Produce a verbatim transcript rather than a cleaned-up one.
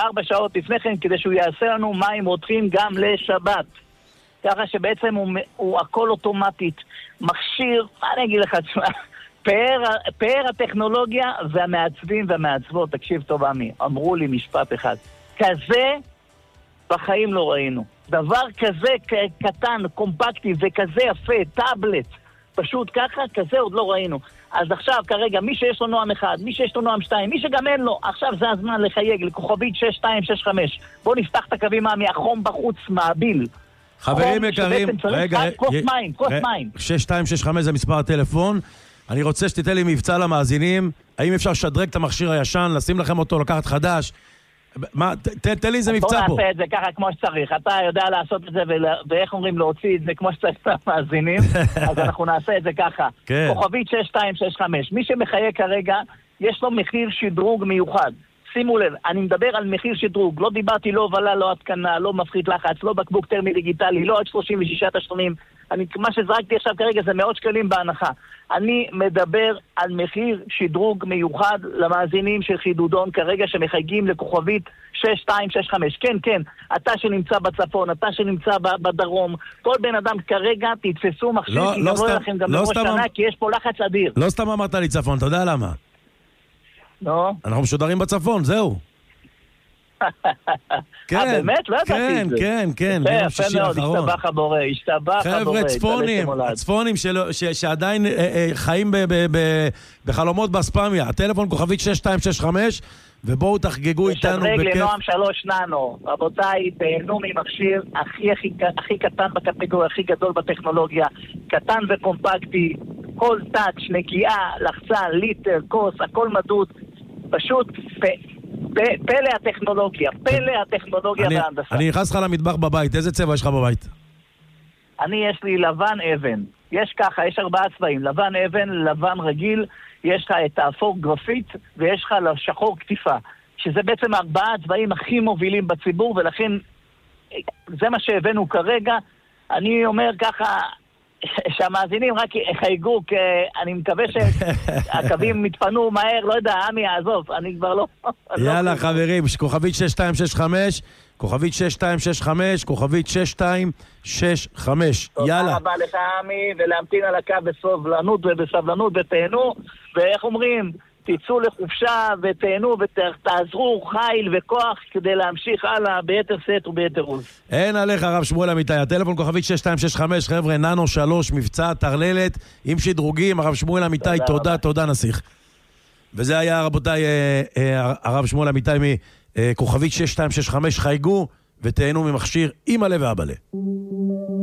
ארבע שעות לפני כן, כדי שהוא יעשה לנו מים רותחים גם לשבת. ככה שבעצם הוא, הוא הכל אוטומטית. מכשיר, מה אני אגיד לך, תשמע, פאר, פאר הטכנולוגיה והמעצבים והמעצבות, תקשיב טוב עמי, אמרו לי משפט אחד. כזה בחיים לא ראינו. דבר כזה קטן, קומפקטי וכזה יפה, טאבלט, פשוט ככה, כזה עוד לא ראינו. אז עכשיו, כרגע, מי שיש לו נועם אחד, מי שיש לו נועם שתיים, מי שגם אין לו, עכשיו זה הזמן לחייג, לכוכבית שש שתיים שש חמש. בואו נפתח את הקווים מהחום בחוץ, מעביל. חברים יקרים, רגע, כוס מים, כוס מים. שש שתיים שש חמש זה מספר הטלפון. אני רוצה שתיתן לי מבצע למאזינים. האם אפשר לשדרג את המכשיר הישן, לשים לכם אותו, לקחת חדש? מה, תן לי איזה מבצע פה. בוא נעשה את זה ככה כמו שצריך. אתה יודע לעשות את זה, ואיך אומרים להוציא את זה כמו שצריך למאזינים, אז אנחנו נעשה את זה ככה. כוכבית שש שתיים שש חמש. מי שמחייג כרגע, יש לו מחיר שדרוג מיוחד. שימו לב, אני מדבר על מחיר שדרוג. לא דיברתי לא הובלה, לא התקנה, לא מפחית לחץ, לא בקבוק טרמי דיגיטלי, לא עד שלושים ושישה תשלומים. אני, מה שזרקתי עכשיו כרגע זה מאות שקלים בהנחה. אני מדבר על מחיר שדרוג מיוחד למאזינים של חידודון כרגע שמחייגים לכוכבית שש שתיים שש חמש. כן, כן, אתה שנמצא בצפון, אתה שנמצא בדרום, כל בן אדם כרגע תתפסו מכשיר, לא, כי לא גם סתם, לא לכם גם לא בראש סתם שנה, אמר... כי יש פה לחץ אדיר. לא סתם אמרת לי צפון, אתה יודע למה? לא. אנחנו משודרים בצפון, זהו. כן, באמת? לא ידעתי את זה. כן, כן, כן, יפה מאוד, השתבח הבורא, השתבח הבורא. חבר'ה, צפונים, הצפונים שעדיין חיים בחלומות באספמיה, הטלפון כוכבית שש שתיים שש חמש, ובואו תחגגו איתנו בכיף. לשדרג לנועם שלוש ננו. רבותיי, תהנו ממכשיר הכי הכי קטן בקטגוריה, הכי גדול בטכנולוגיה, קטן וקומפקטי, כל טאץ', נגיעה, לחצן, ליטר, כוס, הכל מדוד, פשוט פלא הטכנולוגיה, פלא הטכנולוגיה וההנדסה. אני נכנס לך למטבח בבית, איזה צבע יש לך בבית? אני, יש לי לבן אבן. יש ככה, יש ארבעה צבעים. לבן אבן, לבן רגיל, יש לך את האפור גרפית, ויש לך לשחור כתיפה. שזה בעצם ארבעה הצבעים הכי מובילים בציבור, ולכן זה מה שהבאנו כרגע. אני אומר ככה, שהמאזינים רק חייגו, כי אני מקווה שהקווים מתפנו מהר, לא יודע, עמי, עזוב, אני כבר לא... יאללה חברים, כוכבית שש שתיים שש חמש, כוכבית שש שתיים שש חמש, כוכבית שש שתיים שש חמש, יאללה. תודה רבה לך עמי, ולהמתין על הקו בסבלנות ובסבלנות ותהנו, ואיך אומרים, תצאו לחופשה ותהנו ותעזרו חיל וכוח כדי להמשיך הלאה ביתר סט וביתר עוז. אין עליך הרב שמואל אמיתי, הטלפון כוכבית שש שתיים שש חמש, חבר'ה, ננו שלוש, מבצע תרללת עם שדרוגים, הרב שמואל אמיתי, תודה, תודה, תודה נסיך. וזה היה רבותיי, הרב שמואל אמיתי מכוכבית שש שתיים שש חמש, חייגו ותהנו ממכשיר אימא לב ואבא לב.